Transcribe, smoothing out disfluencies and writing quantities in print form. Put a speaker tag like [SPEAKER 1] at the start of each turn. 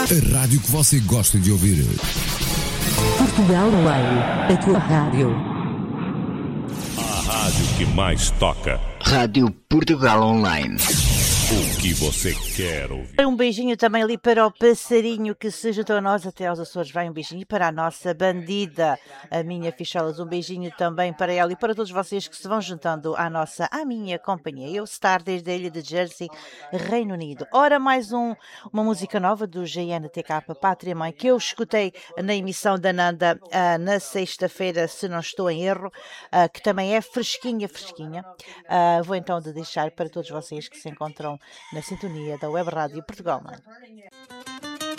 [SPEAKER 1] A rádio que você gosta de ouvir.
[SPEAKER 2] Portugal Online, a tua rádio.
[SPEAKER 3] A rádio que mais toca.
[SPEAKER 4] Rádio Portugal Online.
[SPEAKER 3] O que você quer ouvir.
[SPEAKER 5] Um beijinho também ali para o passarinho que se juntou a nós até aos Açores. Vai um beijinho para a nossa bandida, a minha Ficholas. Um beijinho também para ela e para todos vocês que se vão juntando à minha companhia. Eu Star desde a ilha de Jersey, Reino Unido. Ora, mais uma música nova do GNTK Pátria Mãe que eu escutei na emissão da Nanda na sexta-feira, se não estou em erro, que também é fresquinha. Vou então deixar para todos vocês que se encontram na sintonia da Web Rádio Portugal, mano.